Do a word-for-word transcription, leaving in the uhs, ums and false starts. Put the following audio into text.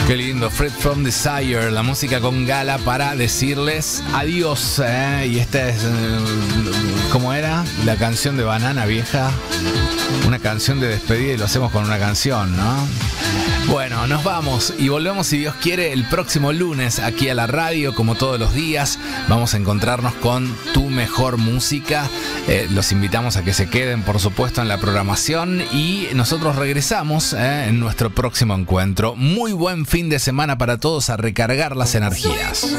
Qué lindo, Fred from Desire, la música con Gala para decirles adiós, ¿eh? Y esta es, ¿cómo era? La canción de Banana Vieja, una canción de despedida y lo hacemos con una canción, ¿no? Bueno, nos vamos y volvemos, si Dios quiere, el próximo lunes aquí a la radio, como todos los días. Vamos a encontrarnos con tu mejor música. Eh, los invitamos a que se queden, por supuesto, en la programación y nosotros regresamos eh, en nuestro próximo encuentro. Muy buen fin de semana para todos, a recargar las energías.